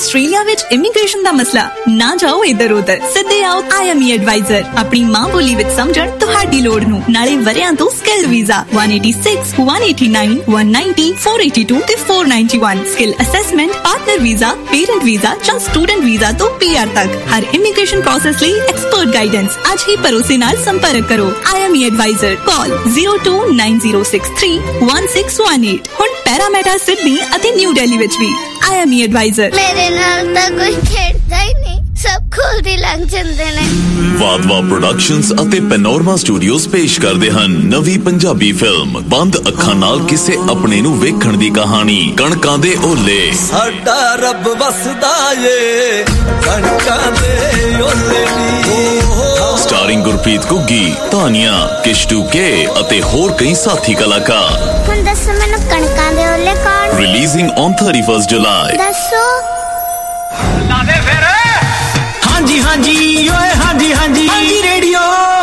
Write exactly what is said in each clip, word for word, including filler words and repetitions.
Australia ਵਿੱਚ immigration ਦਾ ਮਸਲਾ? ਨਾ ਜਾਓ ਇੱਧਰ ਉੱਧਰ, ਸਿੱਧੇ ਆਓ ਆਈ ਐਮ ਈ ਐਡਵਾਈਜ਼ਰ। ਆਪਣੀ ਮਾਂ ਬੋਲੀ ਵਿੱਚ ਸਮਝਣ ਤੁਹਾਡੀ ਲੋੜ ਨੂੰ, ਨਾਲੇ ਵਰਿਆਂ ਤੋਂ ਸਕਿੱਲ ਵੀਜ਼ਾ ਇੱਕ ਸੌ ਛਿਆਸੀ, ਇੱਕ ਸੌ ਨੜਿਨਵੇਂ, ਇੱਕ ਸੌ ਨੱਬੇ, ਚਾਰ ਸੌ ਬਆਸੀ ਤੇ ਚਾਰ ਸੌ ਇਕਾਨਵੇਂ। Skill assessment, partner visa, parent visa ਜਾਂ ਸਟੂਡੈਂਟ ਵੀਜ਼ਾ ਤੋਂ ਪੀ ਆਰ ਤੱਕ ਹਰ ਇਮੀਗ੍ਰੇਸ਼ਨ ਪ੍ਰੋਸੈਸ ਲਈ ਐਕਸਪਰਟ ਗਾਈਡੈਂਸ। ਅੱਜ ਹੀ ਭਰੋਸੇ ਨਾਲ ਸੰਪਰਕ ਕਰੋ। I M E advisor, call zero two nine zero six three one six one eight. ਹੁਣ ਪੈਰਾਮੀਟਾ ਸਿਡਨੀ ਅਤੇ ਨਿਊ ਦਿੱਲੀ ਵਿੱਚ ਵੀ ਆਈ ਐਮ ਈ ਐਡਵਾਈਜ਼ਰ। ਮੇਰੇ ਨਾਲ ਤਾਂ ਕੋਈ ਖੇਡਦਾ ਹੀ ਨਹੀਂ, ਸਭ ਖੁੱਲਦੀ ਲੰਘ ਜਾਂਦੇ ਨੇ। ਵਾਦਵਾ ਪ੍ਰੋਡਕਸ਼ਨਸ ਅਤੇ ਪੈਨੋਰਮਾ ਸਟੂਡੀਓਜ਼ ਪੇਸ਼ ਕਰਦੇ ਹਨ ਨਵੀਂ ਪੰਜਾਬੀ ਫਿਲਮ ਬੰਦ ਅੱਖਾਂ ਨਾਲ ਕਿਸੇ ਆਪਣੇ ਨੂੰ ਵੇਖਣ ਦੀ ਕਹਾਣੀ, ਕਣਕਾਂ ਦੇ ਓਲੇ। ਸਾਡਾ ਰੱਬ ਵਸਦਾ ਏ ਕਣਕਾਂ ਦੇ ਓਲੇ ਨੀ। ਸਟਾਰਿੰਗ ਗੁਰਪ੍ਰੀਤ ਘੁੱਗੀ, ਤਾਨੀਆ, ਕਿਸ਼ਤੂ ਕੇ ਅਤੇ ਹੋਰ ਕਈ ਸਾਥੀ ਕਲਾਕਾਰ। ਹੁਣ ਦੱਸੋ ਮੈਨੂੰ ਕਣਕਾਂ ਦੇ ਓਲੇ ਕੌਣ? ਰਿਲੀਜ਼ਿੰਗ ਔਨ ਥਰਟੀ ਫਸਟ ਜੁਲਾਈ। ਦੱਸੋ ਲਾਵੇ ਫਿਰ। ਹਾਂਜੀ ਹਾਂਜੀ ਓਏ ਹਾਂਜੀ ਹਾਂਜੀ ਹਾਂਜੀ ਰੇਡੀਓ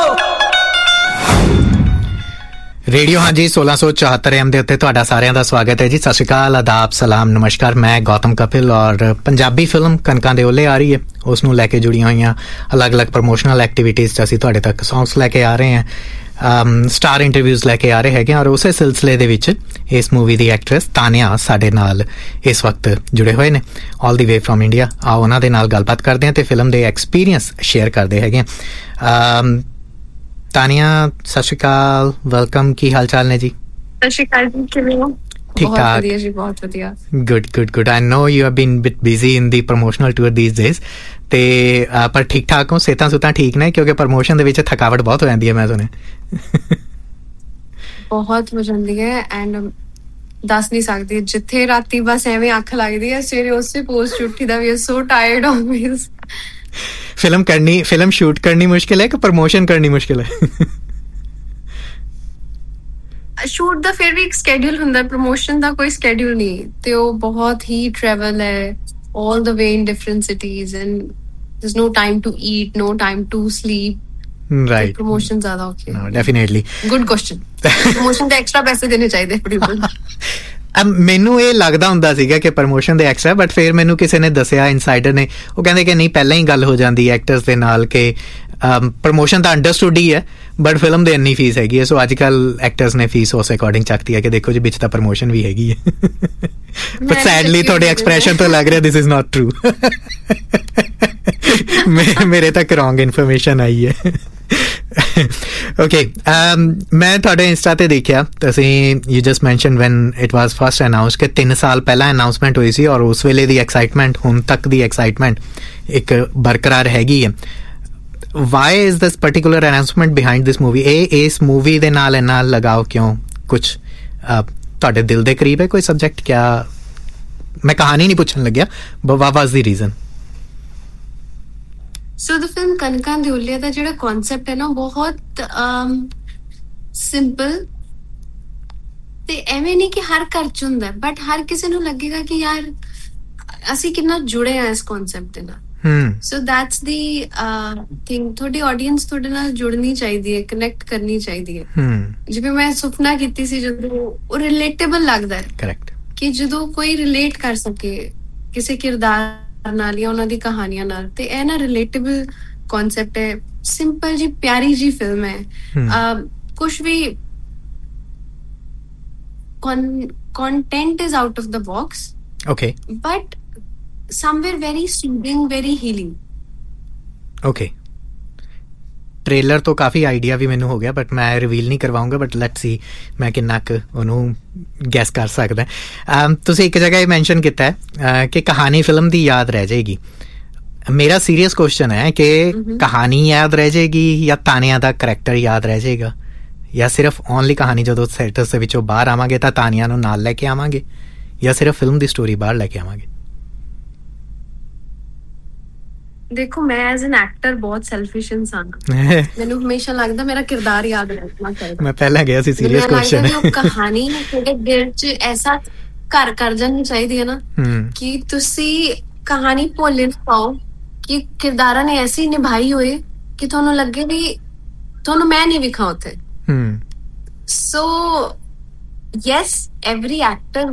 ਰੇਡੀਓ ਹਾਂਜੀ ਸੋਲਾਂ ਸੌ ਚੌਹੱਤਰ ਐਮ ਦੇ ਉੱਤੇ ਤੁਹਾਡਾ ਸਾਰਿਆਂ ਦਾ ਸਵਾਗਤ ਹੈ ਜੀ। ਸਤਿ ਸ਼੍ਰੀ ਅਕਾਲ, ਆਦਾਬ, ਸਲਾਮ, ਨਮਸਕਾਰ। ਮੈਂ ਗੌਤਮ ਕਪਿਲ ਔਰ ਪੰਜਾਬੀ ਫਿਲਮ ਕਣਕਾਂ ਦੇ ਓਲੇ ਆ ਰਹੀ ਹੈ, ਉਸ ਨੂੰ ਲੈ ਕੇ ਜੁੜੀਆਂ ਹੋਈਆਂ ਅਲੱਗ-ਅਲੱਗ ਪ੍ਰਮੋਸ਼ਨਲ ਐਕਟੀਵਿਟੀਜ਼ 'ਚ ਅਸੀਂ ਤੁਹਾਡੇ ਤੱਕ ਸੌਂਗਸ ਲੈ ਕੇ ਆ ਰਹੇ ਹਾਂ, ਸਟਾਰ ਇੰਟਰਵਿਊਜ਼ ਲੈ ਕੇ ਆ ਰਹੇ ਹੈਗੇ। ਔਰ ਉਸੇ ਸਿਲਸਿਲੇ ਦੇ ਵਿੱਚ ਇਸ ਮੂਵੀ ਦੀ ਐਕਟਰੈਸ ਤਾਨੀਆ ਸਾਡੇ ਨਾਲ ਇਸ ਵਕਤ ਜੁੜੇ ਹੋਏ ਨੇ, ਆਲ ਦੀ ਵੇ ਫਰੋਮ ਇੰਡੀਆ। ਆਓ ਉਹਨਾਂ ਦੇ ਨਾਲ ਗੱਲਬਾਤ ਕਰਦੇ ਹਾਂ ਤੇ ਫਿਲਮ ਦੇ ਐਕਸਪੀਰੀਅੰਸ ਸ਼ੇਅਰ ਕਰਦੇ ਹੈਗੇ। ਤਾਨੀਆ, ਸਤਿ ਸ਼੍ਰੀ ਅਕਾਲ, ਵੈਲਕਮ। ਕੀ ਹਾਲ ਚਾਲ ਨੇ ਜੀ? ਸਤਿ ਸ਼੍ਰੀ ਅਕਾਲ ਜੀ, ਕਿਵੇਂ ਹੋ? ਠੀਕ ਠਾਕ, ਵਧੀਆ ਜੀ, ਬਹੁਤ ਵਧੀਆ। Good good good. I no you have been bit busy in the promotional tour ਦੀਸ days, ਤੇ ਪਰ ਠੀਕ ਠਾਕ ਹੋ? ਸਿਹਤਾਂ ਸੁਹਤਾਂ ਠੀਕ ਨੇ? ਕਿਉਂਕਿ ਪ੍ਰਮੋਸ਼ਨ ਦੇ ਵਿੱਚ ਥਕਾਵਟ ਬਹੁਤ ਹੋ ਜਾਂਦੀ ਹੈ, ਮੈਂ ਸੁਣਿਆ। ਬਹੁਤ ਹੋ ਜਾਂਦੀ ਹੈ ਐਂਡ ਦੱਸ ਨਹੀਂ ਸਕਦੀ। ਜਿੱਥੇ ਰਾਤੀ ਬਸ ਐਵੇਂ ਅੱਖ ਲੱਗਦੀ ਹੈ, ਸਵੇਰੇ ਉਸੇ ਪੋਸਟ ਉੱਠੀ ਦਾ ਵੀ ਸੋ ਟਾਇਰਡ ਆਲਵੇਜ਼। ਫਿਲਮ ਕਰਨੀ, ਫਿਲਮ ਸ਼ੂਟ ਕਰਨੀ ਮੁਸ਼ਕਿਲ ਹੈ ਕਿ ਪ੍ਰਮੋਸ਼ਨ ਕਰਨੀ ਮੁਸ਼ਕਿਲ ਹੈ? ਸ਼ੂਟ ਦਾ ਫਿਰ ਵੀ ਇੱਕ ਸਕੇਡਿਊਲ ਹੁੰਦਾ, ਪ੍ਰਮੋਸ਼ਨ ਦਾ ਕੋਈ ਸਕੇਡਿਊਲ ਨਹੀਂ, ਤੇ ਉਹ ਬਹੁਤ ਹੀ ਟਰੈਵਲ ਹੈ all the way in different cities and there's no time to eat, no time to sleep, right? promotion zyada okay, no, definitely good question. promotion ਦੇ extra ਪੈਸੇ ਦੇਣੇ ਚਾਹੀਦੇ people। ਮੈਨੂੰ ਇਹ ਲੱਗਦਾ ਹੁੰਦਾ ਸੀਗਾ ਕਿ ਪ੍ਰਮੋਸ਼ਨ ਦੇ ਐਕਸਟਰਾ, ਬਟ ਫਿਰ ਮੈਨੂੰ ਕਿਸੇ ਨੇ ਦੱਸਿਆ, ਇਨਸਾਈਡਰ ਨੇ, ਉਹ ਕਹਿੰਦੇ ਕਿ ਨਹੀਂ, ਪਹਿਲਾਂ ਹੀ ਗੱਲ ਹੋ ਜਾਂਦੀ ਹੈ ਐਕਟਰਸ ਦੇ ਨਾਲ ਕਿ ਪ੍ਰਮੋਸ਼ਨ ਤਾਂ ਅੰਡਰਸਟੂਡ ਹੀ ਹੈ, ਬਟ ਫਿਲਮ ਦੇ ਇੰਨੀ ਫੀਸ ਹੈਗੀ ਹੈ। ਸੋ ਅੱਜ ਕੱਲ੍ਹ ਐਕਟਰਸ ਨੇ ਫੀਸ ਉਸ ਅਕੋਰਡਿੰਗ ਚੱਕਦੀ ਹੈ ਕਿ ਦੇਖੋ ਜੀ, ਵਿੱਚ ਤਾਂ ਪ੍ਰਮੋਸ਼ਨ ਵੀ ਹੈਗੀ ਹੈ। ਬਟ ਸੈਡਲੀ ਤੁਹਾਡੇ ਐਕਸਪ੍ਰੈਸ਼ਨ ਤੋਂ ਲੱਗ ਰਿਹਾ ਦਿਸ ਇਜ਼ ਨਾਟ ਟਰੂ। ਮੇਰੇ ਤੱਕ ਰੋਂਗ ਇਨਫੋਰਮੇਸ਼ਨ ਆਈ ਹੈ। ਓਕੇ, ਮੈਂ ਤੁਹਾਡੇ ਇੰਸਟਾ ਤੇ ਦੇਖਿਆ, ਤੁਸੀਂ you just mention when it was first announce ਕਿ ਤਿੰਨ ਸਾਲ ਪਹਿਲਾਂ ਅਨਾਊਂਸਮੈਂਟ ਹੋਈ ਸੀ ਔਰ ਉਸ ਵੇਲੇ ਦੀ ਐਕਸਾਈਟਮੈਂਟ, ਹੁਣ ਤੱਕ ਦੀ ਐਕਸਾਈਟਮੈਂਟ ਇੱਕ ਬਰਕਰਾਰ ਹੈਗੀ ਹੈ। Y is this particular announcement behind this movie? ਇਹ ਇਸ ਮੂਵੀ ਦੇ ਨਾਲ ਇੰਨਾ ਲਗਾਓ ਕਿਉਂ? ਕੁਛ ਤੁਹਾਡੇ ਦਿਲ ਦੇ ਕਰੀਬ ਹੈ ਕੋਈ ਸਬਜੈਕਟ? ਕਿਆ, ਮੈਂ ਕਹਾਣੀ ਨਹੀਂ ਪੁੱਛਣ ਲੱਗਿਆ, but what was the reason? So the film ਕਣਕਾਂ ਦੇ ਓਲੇ ਦਾ ਜਿਹੜਾ ਕਨਸੈਪਟ ਹੈ ਨਾ, ਬਹੁਤ ਸਿੰਪਲ ਤੇ ਐਵੇਂ ਨਹੀਂ ਕਿ ਹਰ ਘਰ ਚ ਹੁੰਦਾ, ਬਟ ਹਰ ਕਿਸੇ ਨੂੰ ਲੱਗੇਗਾ ਕਿ ਯਾਰ ਅਸੀਂ ਕਿੰਨਾ ਜੁੜੇ ਆ ਇਸ ਕਨਸੈਪਟ ਦੇ ਨਾਲ। So that's the thing. ਤੁਹਾਡੀ ਆਡੀਅנס ਤੁਹਾਡੇ ਨਾਲ ਜੁੜਨੀ ਚਾਹੀਦੀ ਹੈ, ਕਨੈਕਟ ਕਰਨੀ ਚਾਹੀਦੀ ਹੈ। ਜਿਵੇਂ ਮੈਂ ਸੁਪਨਾ ਕੀਤੀ ਸੀ ਜਦੋਂ, ਉਹ ਰਿਲੇਟੇਬਲ ਲੱਗਦਾ ਹੈ। ਕਰੈਕਟ, ਕਿ ਜਦੋਂ ਕੋਈ ਰਿਲੇਟ ਕਰ ਸਕੇ ਕਿਸੇ ਕਿਰਦਾਰ ਨਾਲ ਜਾਂ ਉਹਨਾਂ ਦੀ ਕਹਾਣੀਆਂ ਨਾਲ, ਤੇ ਇਹ ਨਾ ਰਿਲੇਟੇਬਲ ਕਨਸੈਪਟ ਹੈ। ਸਿੰਪਲ ਜੀ ਪਿਆਰੀ ਜੀ ਫਿਲਮ ਹੈ। ਕੁਛ ਵੀ content is out of the box, okay, but somewhere very soothing, very healing. okay, trailer ਤੋਂ ਕਾਫੀ ਆਈਡੀਆ ਵੀ ਮੈਨੂੰ ਹੋ ਗਿਆ, ਬਟ ਮੈਂ ਰਿਵੀਲ ਨਹੀਂ ਕਰਵਾਉਂਗਾ, ਬਟ ਲੈਟਸ ਸੀ ਮੈਂ ਕਿੰਨਾ ਕੁ ਉਹਨੂੰ ਗੈਸ ਕਰ ਸਕਦਾ। ਤੁਸੀਂ ਇੱਕ ਜਗ੍ਹਾ ਇਹ ਮੈਂਸ਼ਨ ਕੀਤਾ ਹੈ ਕਿ ਕਹਾਣੀ ਫਿਲਮ ਦੀ ਯਾਦ ਰਹਿ ਜਾਏਗੀ। ਮੇਰਾ ਸੀਰੀਅਸ ਕੁਐਸਚਨ ਹੈ ਕਿ ਕਹਾਣੀ ਯਾਦ ਰਹਿ ਜਾਏਗੀ ਜਾਂ ਤਾਨੀਆ ਦਾ ਕਰੈਕਟਰ ਯਾਦ ਰਹਿ ਜਾਏਗਾ, ਜਾਂ ਸਿਰਫ ਓਨਲੀ ਕਹਾਣੀ ਜਦੋਂ ਥੀਏਟਰਸ ਦੇ ਵਿੱਚੋਂ ਬਾਹਰ ਆਵਾਂਗੇ ਤਾਂ ਤਾਨੀਆ ਨੂੰ ਨਾਲ ਲੈ ਕੇ ਆਵਾਂਗੇ, ਜਾਂ ਸਿਰਫ ਫਿਲਮ ਦੀ ਸਟੋਰੀ ਬਾਹਰ ਲੈ ਕੇ ਆਵਾਂਗੇ? ਦੇਖੋ, ਮੈਂ ਐਜ਼ ਐਨ ਐਕਟਰ ਬਹੁਤ ਸੈਲਫਿਸ਼ ਇਨਸਾਨ ਹਾਂ। ਮੈਨੂੰ ਹਮੇਸ਼ਾ ਲੱਗਦਾ ਮੇਰਾ ਕਿਰਦਾਰ ਯਾਦ ਰੱਖਣਾ ਚਾਹੀਦਾ। ਮੈਂ ਪਹਿਲਾਂ ਗਿਆ ਸੀ, ਸੀਰੀਅਸ ਕੁਐਸਚਨ ਹੈ। ਉਹ ਕਹਾਣੀ ਤੁਹਾਡੇ ਦਿਲ 'ਚ ਐਸਾ ਘਰ ਕਰ ਜਾਣੀ ਚਾਹੀਦੀ ਹੈ ਨਾ ਕਿ ਤੁਸੀਂ ਕਹਾਣੀ ਭੁੱਲ ਨਾ ਪਾਓ, ਕਿ ਕਿਰਦਾਰਾਂ ਨੇ ਐਸੀ ਨਿਭਾਈ ਹੋਏ ਕਿ ਤੁਹਾਨੂੰ ਲੱਗੇ ਵੀ ਤੁਹਾਨੂੰ ਮੈਂ ਨਹੀਂ ਵਿਖਾ ਉੱਥੇ। So yes, every actor